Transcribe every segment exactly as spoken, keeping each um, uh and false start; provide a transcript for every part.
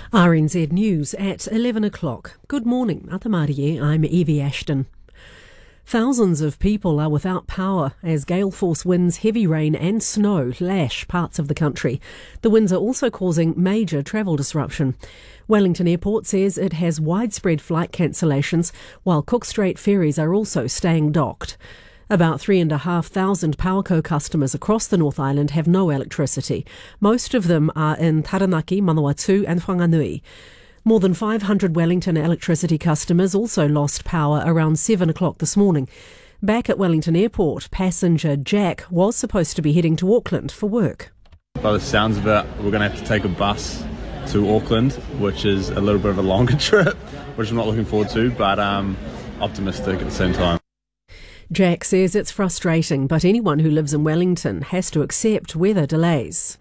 R N Z News at eleven o'clock. Good morning, Atamarie, I'm Evie Ashton. Thousands of people are without power as gale force winds, heavy rain and snow lash parts of the country. The winds are also causing major travel disruption. Wellington Airport says it has widespread flight cancellations, while Cook Strait ferries are also staying docked. About three and a half thousand Powerco customers across the North Island have no electricity. Most of them are in Taranaki, Manawatu and Whanganui. More than five hundred Wellington electricity customers also lost power around seven o'clock this morning. Back at Wellington Airport, passenger Jack was supposed to be heading to Auckland for work. By the sounds of it, we're going to have to take a bus to Auckland, which is a little bit of a longer trip, which I'm not looking forward to, but um, optimistic at the same time. Jack says it's frustrating, but anyone who lives in Wellington has to accept weather delays.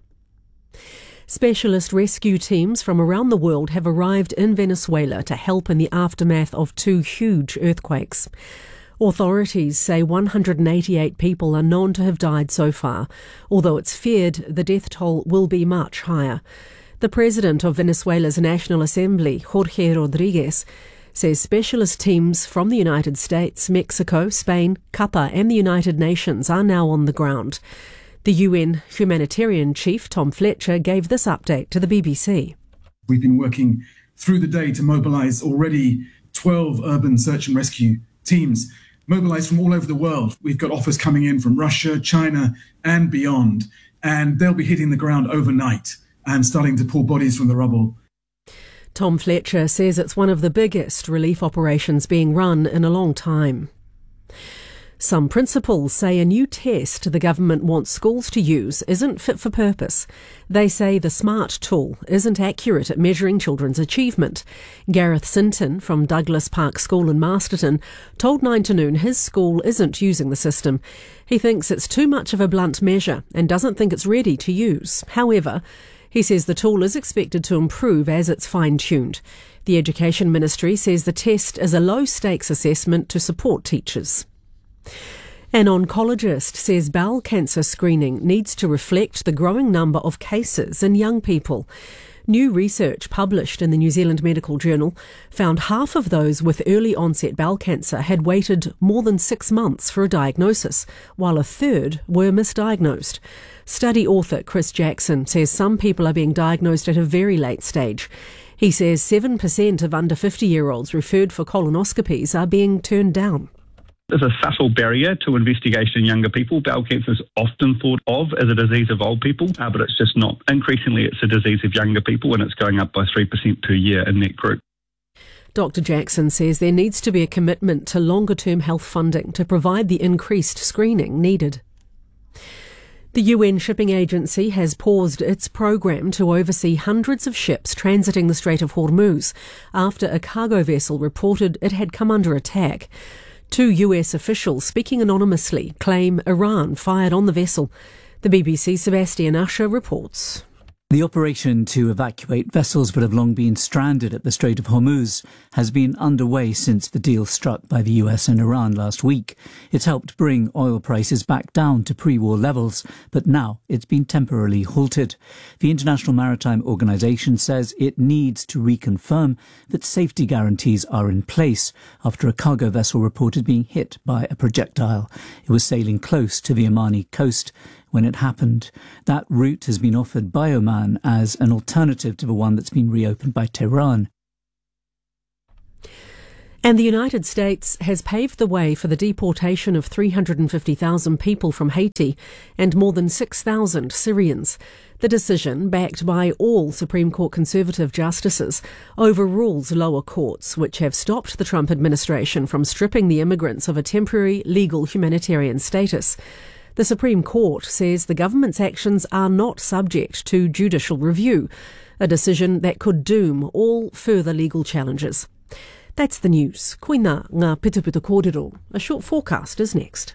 Specialist rescue teams from around the world have arrived in Venezuela to help in the aftermath of two huge earthquakes. Authorities say one hundred eighty-eight people are known to have died so far, although it's feared the death toll will be much higher. The president of Venezuela's National Assembly, Jorge Rodriguez, says specialist teams from the United States, Mexico, Spain, Qatar and the United Nations are now on the ground. The U N humanitarian chief, Tom Fletcher, gave this update to the B B C. We've been working through the day to mobilise already twelve urban search and rescue teams, mobilised from all over the world. We've got offers coming in from Russia, China and beyond, and they'll be hitting the ground overnight and starting to pull bodies from the rubble. Tom Fletcher says it's one of the biggest relief operations being run in a long time. Some principals say a new test the government wants schools to use isn't fit for purpose. They say the SMART tool isn't accurate at measuring children's achievement. Gareth Sinton from Douglas Park School in Masterton told Nine to Noon his school isn't using the system. He thinks it's too much of a blunt measure and doesn't think it's ready to use. However, he says the tool is expected to improve as it's fine-tuned. The Education Ministry says the test is a low-stakes assessment to support teachers. An oncologist says bowel cancer screening needs to reflect the growing number of cases in young people. New research published in the New Zealand Medical Journal found half of those with early onset bowel cancer had waited more than six months for a diagnosis, while a third were misdiagnosed. Study author Chris Jackson says some people are being diagnosed at a very late stage. He says seven percent of under fifty-year-olds referred for colonoscopies are being turned down. There's a subtle barrier to investigation in younger people. Bowel cancer is often thought of as a disease of old people, uh, but it's just not. Increasingly, it's a disease of younger people, and it's going up by three percent per year in that group. Doctor Jackson says there needs to be a commitment to longer-term health funding to provide the increased screening needed. The U N Shipping Agency has paused its program to oversee hundreds of ships transiting the Strait of Hormuz after a cargo vessel reported it had come under attack. Two U S officials speaking anonymously claim Iran fired on the vessel. The B B C's Sebastian Usher reports. The operation to evacuate vessels that have long been stranded at the Strait of Hormuz has been underway since the deal struck by the U S and Iran last week. It's helped bring oil prices back down to pre-war levels, but now it's been temporarily halted. The International Maritime Organization says it needs to reconfirm that safety guarantees are in place after a cargo vessel reported being hit by a projectile. It was sailing close to the Omani coast when it happened. That route has been offered by Oman as an alternative to the one that's been reopened by Tehran. And the United States has paved the way for the deportation of three hundred fifty thousand people from Haiti and more than six thousand Syrians. The decision, backed by all Supreme Court Conservative justices, overrules lower courts, which have stopped the Trump administration from stripping the immigrants of a temporary legal humanitarian status. The Supreme Court says the government's actions are not subject to judicial review, a decision that could doom all further legal challenges. That's the news. Koina ngā pitupitu kōrero. A short forecast is next.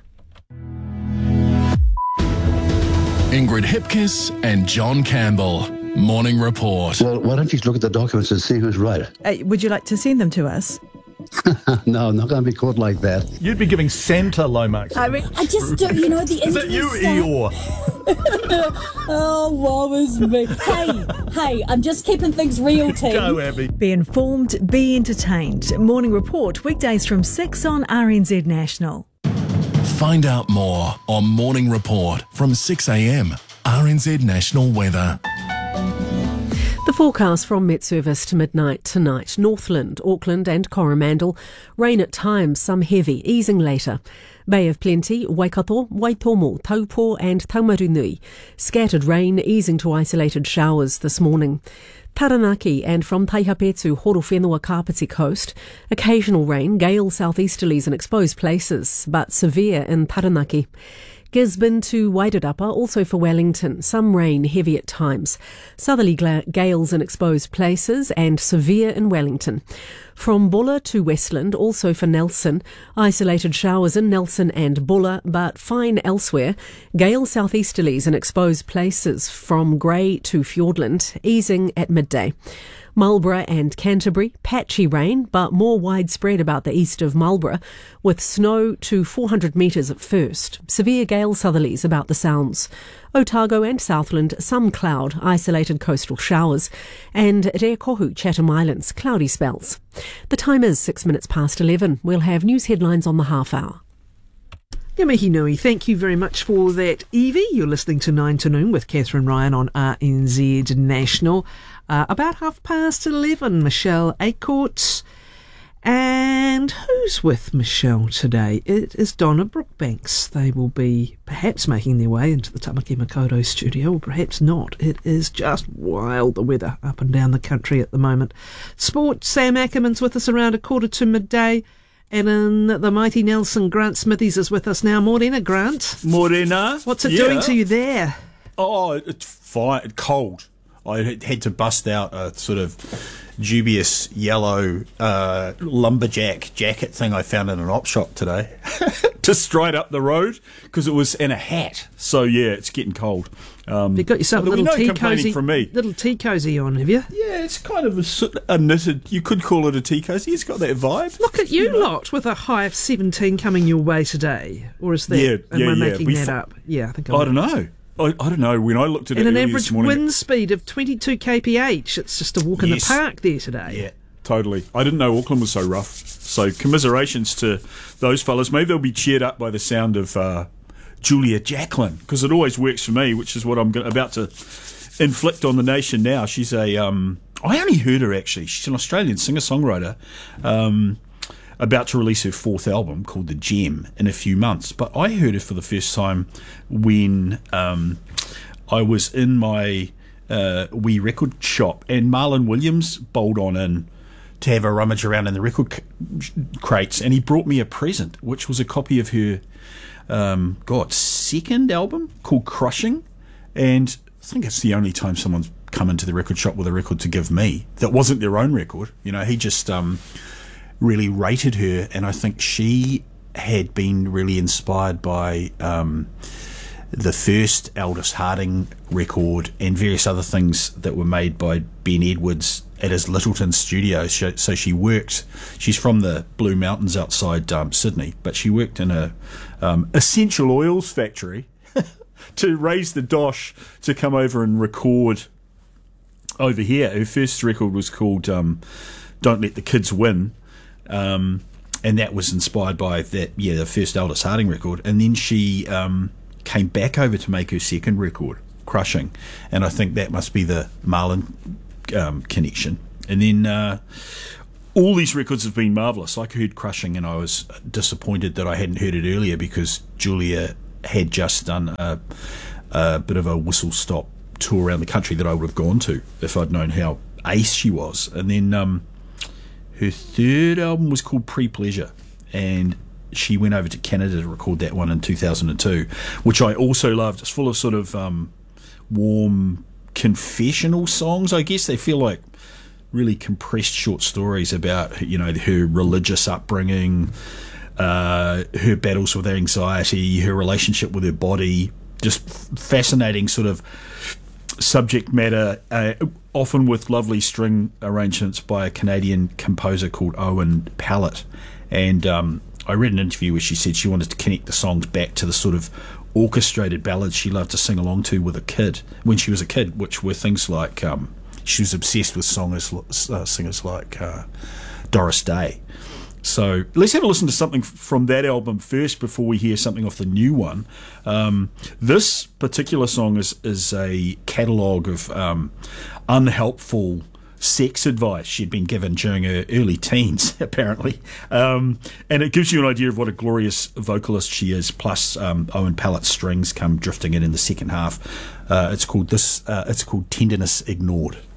Ingrid Hipkiss and John Campbell. Morning Report. Well, why don't you look at the documents and see who's right? Uh, would you like to send them to us? No, I'm not going to be caught like that. You'd be giving Santa low marks. I, mean, I just do, you know, the Is that you, Eeyore? Oh, woe is me. Hey, hey, I'm just keeping things real, team. Go, Abby. Be informed, be entertained. Morning Report, weekdays from six on R N Z National. Find out more on Morning Report from six a m. R N Z National Weather. The forecast from Met Service to midnight tonight. Northland, Auckland and Coromandel. Rain at times, some heavy, easing later. Bay of Plenty, Waikato, Waitomo, Taupo and Taumarunui. Scattered rain easing to isolated showers this morning. Taranaki and from Taihapetu, Horowhenua Kapiti coast. Occasional rain, gale southeasterlies in exposed places, but severe in Taranaki. Gisborne to Wairarapa, also for Wellington. Some rain, heavy at times. Southerly gales in exposed places and severe in Wellington. From Bulla to Westland, also for Nelson. Isolated showers in Nelson and Bulla, but fine elsewhere. Gale southeasterlies in exposed places from Grey to Fiordland, easing at midday. Marlborough and Canterbury, patchy rain, but more widespread about the east of Marlborough, with snow to four hundred metres at first. Severe gale southerlies about the Sounds. Otago and Southland, some cloud, isolated coastal showers. And at Eakohu, Chatham Islands, cloudy spells. The time is six minutes past eleven. We'll have news headlines on the half hour. Ngā mihi nui, thank you very much for that, Evie. You're listening to nine to noon with Catherine Ryan on R N Z National. Uh, about half past eleven, Michelle Acorts. And who's with Michelle today? It is Donna Brookbanks. They will be perhaps making their way into the Tamaki Makaurau studio, or perhaps not. It is just wild, the weather up and down the country at the moment. Sport, Sam Ackerman's with us around a quarter to midday. And in the mighty Nelson, Grant Smithies is with us now. Morena, Grant. Morena. What's it yeah. doing to you there? Oh, it's fine. Cold. I had to bust out a sort of dubious yellow uh, lumberjack jacket thing I found in an op shop today to stride up the road because it was in a hat. So, yeah, it's getting cold. Um, You've got yourself a little no tea cozy, from me. little tea cozy on, have you? Yeah, it's kind of a, a knitted, you could call it a tea cozy. It's got that vibe. Look at you, you know? lot with a high of seventeen coming your way today. Or is that, yeah, am yeah, I yeah. making we that f- up? Yeah, I think I'm I don't know. I, I don't know. When I looked at and it an earlier average this morning, wind speed of twenty-two kph. It's just a walk in yes. the park there today. Yeah, totally. I didn't know Auckland was so rough. So commiserations to those fellas. Maybe they'll be cheered up by the sound of uh, Julia Jacklin, because it always works for me, which is what I'm go- about to inflict on the nation now. She's a... Um, I only heard her, actually. She's an Australian singer-songwriter. Um... about to release her fourth album called The Gem in a few months. But I heard her for the first time when um, I was in my uh, wee record shop and Marlon Williams bowled on in to have a rummage around in the record c- crates, and he brought me a present, which was a copy of her um, God, second album called Crushing. And I think it's the only time someone's come into the record shop with a record to give me that wasn't their own record. You know, he just... Um, really rated her, and I think she had been really inspired by um, the first Aldous Harding record and various other things that were made by Ben Edwards at his Littleton studio. So she worked, she's from the Blue Mountains outside um, Sydney, but she worked in a um, essential oils factory to raise the dosh to come over and record over here. Her first record was called um, Don't Let the Kids Win. Um, and that was inspired by that, yeah, the first Aldous Harding record. And then she um, came back over to make her second record, Crushing. And I think that must be the Marlon um, connection. And then uh, all these records have been marvellous. I heard Crushing and I was disappointed that I hadn't heard it earlier because Julia had just done a, a bit of a whistle-stop tour around the country that I would have gone to if I'd known how ace she was. And then... Um, her third album was called Pre-Pleasure, and she went over to Canada to record that one in two thousand two, which I also loved. It's full of sort of um, warm confessional songs, I guess. They feel like really compressed short stories about, you know, her religious upbringing, uh, her battles with anxiety, her relationship with her body, just fascinating sort of subject matter. Uh, often with lovely string arrangements by a Canadian composer called Owen Pallett. And um, I read an interview where she said she wanted to connect the songs back to the sort of orchestrated ballads she loved to sing along to with a kid when she was a kid, which were things like um, she was obsessed with songers, uh, singers like uh, Doris Day. So let's have a listen to something from that album first before we hear something off the new one. Um, this particular song is, is a catalogue of um, unhelpful sex advice she'd been given during her early teens, apparently. Um, and it gives you an idea of what a glorious vocalist she is, plus um, Owen Pallett's strings come drifting in in the second half. Uh, it's called this. Uh, it's called Tenderness Ignored.